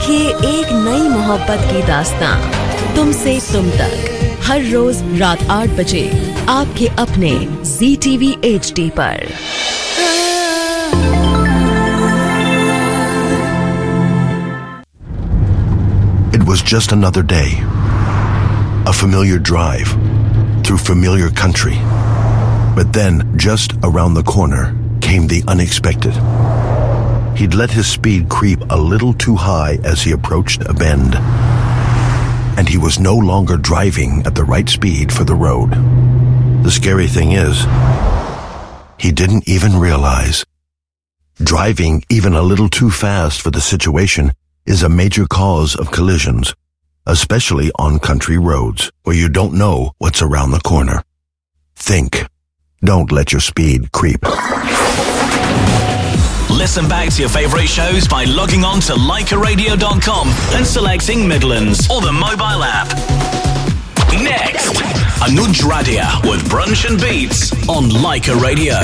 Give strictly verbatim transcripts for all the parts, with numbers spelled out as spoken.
सीखिए एक नई मोहब्बत की दास्तां तुमसे तुम तक हर रोज रात आठ बजे आपके अपने जी टीवी एच डी पर। It was just another day, a familiar drive through familiar country. But then, just around the corner, came the unexpected. He'd let his speed creep a little too high as he approached a bend. And he was no longer driving at the right speed for the road. The scary thing is, he didn't even realize. Driving even a little too fast for the situation is a major cause of collisions, especially on country roads where you don't know what's around the corner. Think. Don't let your speed creep. Listen back to your favourite shows by logging on to Leica Radio dot com and selecting Midlands or the mobile app. Next, Anuj Radia with Brunch and Beats on Leica Radio.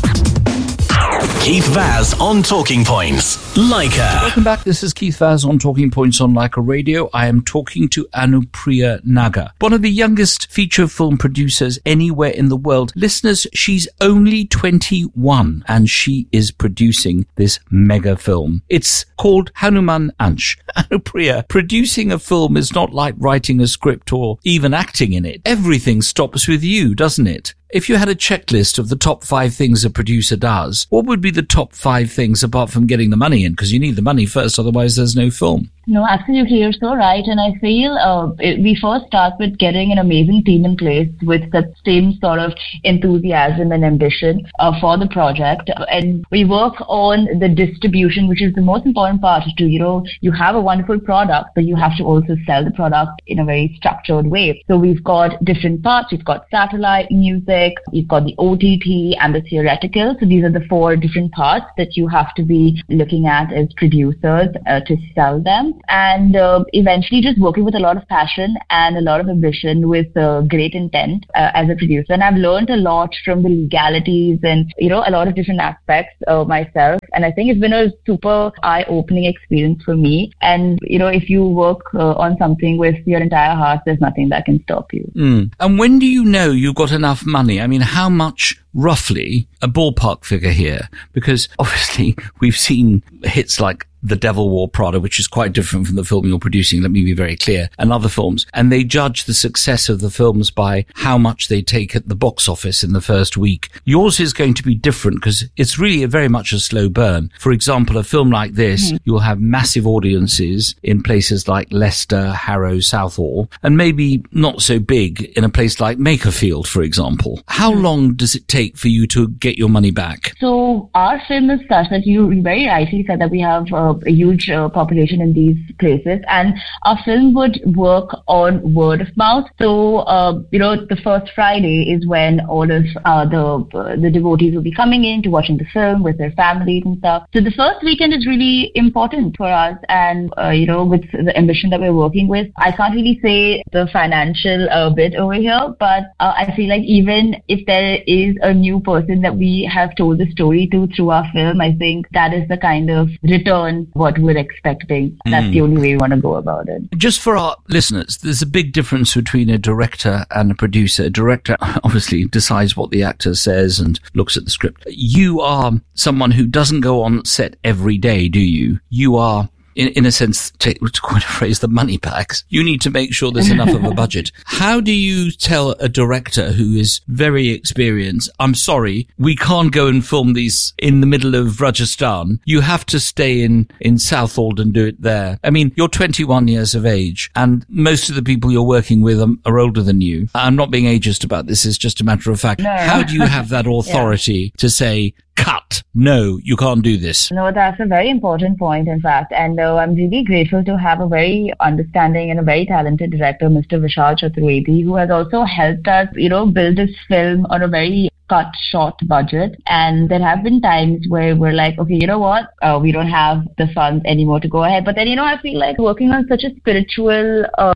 Keith Vaz on Talking Points, Leica. Welcome back. This is Keith Vaz on Talking Points on Leica Radio. I am talking to Anupriya Nagar, one of the youngest feature film producers anywhere in the world. Listeners, she's only twenty-one and she is producing this mega film. It's called Hanuman Ansh. Anupriya, producing a film is not like writing a script or even acting in it. Everything stops with you, doesn't it? If you had a checklist of the top five things a producer does, what would be the top five things apart from getting the money in? Because you need the money first, otherwise there's no film. No, absolutely. You're so right. And I feel uh, it, we first start with getting an amazing team in place with that same sort of enthusiasm and ambition uh, for the project. And we work on the distribution, which is the most important part to, you know, you have a wonderful product, but you have to also sell the product in a very structured way. So we've got different parts. We've got satellite, music, we've got the O T T and the theoretical. So these are the four different parts that you have to be looking at as producers uh, to sell them. And uh, eventually just working with a lot of passion and a lot of ambition with uh, great intent uh, as a producer. And I've learned a lot from the legalities and, you know, a lot of different aspects uh, myself. And I think it's been a super eye-opening experience for me. And, you know, if you work uh, on something with your entire heart, there's nothing that can stop you. Mm. And when do you know you've got enough money? I mean, how much, roughly, a ballpark figure here? Because obviously we've seen hits like The Devil Wore Prada, which is quite different from the film you're producing, let me be very clear, and other films. And they judge the success of the films by how much they take at the box office in the first week. Yours is going to be different because it's really a very much a slow burn. For example, a film like this, mm-hmm. you'll have massive audiences in places like Leicester, Harrow, Southall, and maybe not so big in a place like Makerfield, for example. How mm-hmm. long does it take for you to get your money back? So our film is such that you very rightly said that we have uh, a huge uh, population in these places, and our film would work on word of mouth. So, uh, you know, the first Friday is when all of uh, the uh, the devotees will be coming in to watching the film with their families and stuff. So the first weekend is really important for us, and uh, you know, with the ambition that we're working with, I can't really say the financial uh, bit over here, but uh, I feel like even if there is a new person that we have told the story to through our film, I think that is the kind of return what we're expecting. That's mm. the only way we want to go about it. Just for our listeners, there's a big difference between a director and a producer. A director obviously decides what the actor says and looks at the script. You are someone who doesn't go on set every day, do you? You are, in, in a sense, to, to coin a phrase, the money bags. You need to make sure there's enough of a budget. How do you tell a director who is very experienced, I'm sorry, we can't go and film these in the middle of Rajasthan. You have to stay in, in Southall and do it there. I mean, you're twenty-one years of age and most of the people you're working with are, are older than you. I'm not being ageist about this. It's just a matter of fact. No. How do you have that authority yeah. to say, cut, no, you can't do this? No, that's a very important point, in fact. And uh, I'm really grateful to have a very understanding and a very talented director, Mister Vishal Chaturvedi, who has also helped us, you know, build this film on a very cut short budget. And there have been times where we're like, okay, you know what, uh, we don't have the funds anymore to go ahead. But then, you know, I feel like working on such a spiritual, uh,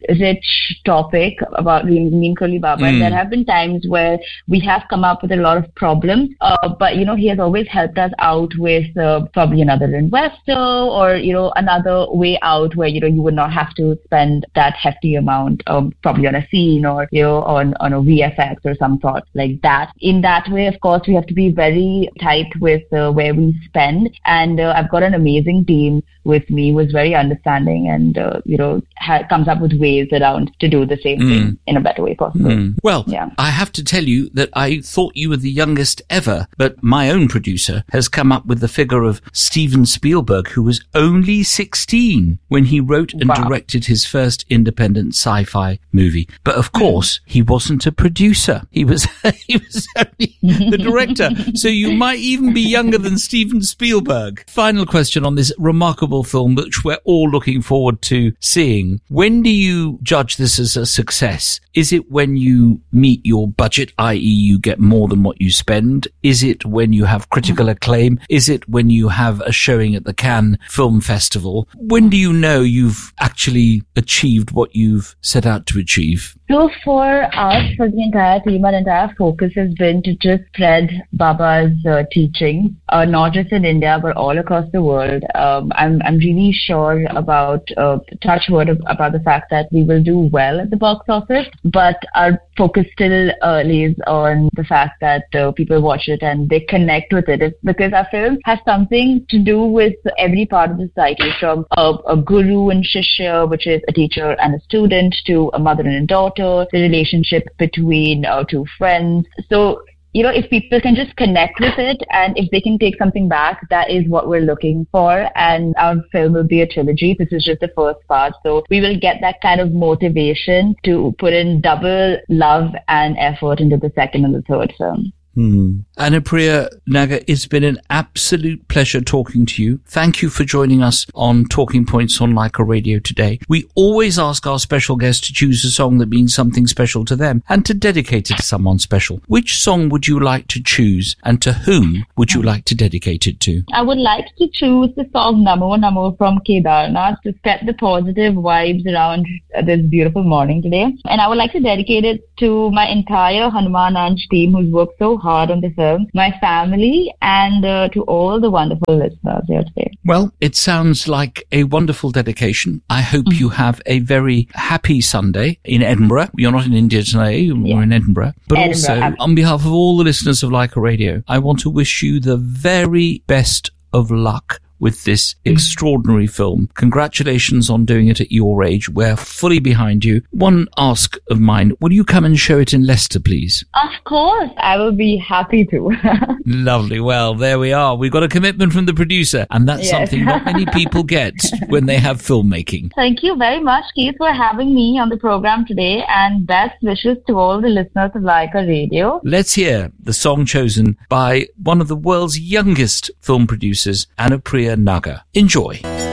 rich topic about Neem Karoli Baba, mm. there have been times where we have come up with a lot of problems. Uh, but, you know, know, he has always helped us out with uh, probably another investor or, you know, another way out where, you know, you would not have to spend that hefty amount um, probably on a scene or, you know, on, on a V F X or some sort like that. In that way, of course, we have to be very tight with uh, where we spend. And uh, I've got an amazing team with me who is very understanding and, uh, you know, ha- comes up with ways around to do the same mm. thing in a better way possible. Mm. Well, yeah. I have to tell you that I thought you were the youngest ever, but my own producer has come up with the figure of Steven Spielberg, who was only sixteen when he wrote and wow. directed his first independent sci-fi movie. But of course, mm. he wasn't a producer. He was, he was only the director. So you might even be younger than Steven Spielberg. Final question on this remarkable film, which we're all looking forward to seeing. When do you judge this as a success? Is it when you meet your budget, that is you get more than what you spend? Is it when you have critical acclaim? Is it when you have a showing at the Cannes Film Festival? When do you know you've actually achieved what you've set out to achieve? So for us, for the entire team, our entire focus has been to just spread Baba's uh, teaching, uh, not just in India, but all across the world. Um, I'm I'm really sure about, uh, touch wood, about the fact that we will do well at the box office, but our focus still uh, lays on the fact that uh, people watch it and they connect with it. It's because our film has something to do with every part of the society, from a, a guru and shishya, which is a teacher and a student, to a mother and a daughter, the relationship between uh, two friends. So, you know, if people can just connect with it and if they can take something back, that is what we're looking for. And our film will be a trilogy. This is just the first part. So we will get that kind of motivation to put in double love and effort into the second and the third film. Hmm. Anupriya Nagar, it's been an absolute pleasure talking to you. Thank you for joining us on Talking Points on Leica Radio today. We always ask our special guests to choose a song that means something special to them and to dedicate it to someone special. Which song would you like to choose, and to whom would you like to dedicate it to? I would like to choose the song Namo Namo from Kedarnath to set the positive vibes around this beautiful morning today. And I would like to dedicate it to my entire Hanuman Ansh team who's worked so hard on the film, my family, and uh, to all the wonderful listeners here today. Well, it sounds like a wonderful dedication. I hope mm-hmm. you have a very happy Sunday in Edinburgh. You're not in India today, you're yeah. in Edinburgh. But Edinburgh, also, absolutely. On behalf of all the listeners of Leica Radio, I want to wish you the very best of luck with this extraordinary film. Congratulations on doing it at your age. We're fully behind you. One ask of mine, will you come and show it in Leicester, please? Of course, I will be happy to. Lovely. Well, there we are. We've got a commitment from the producer, and that's yes. something not many people get when they have filmmaking. Thank you very much, Keith, for having me on the program today, and best wishes to all the listeners of Leica Radio. Let's hear the song chosen by one of the world's youngest film producers, Anupriya Nagar. Enjoy.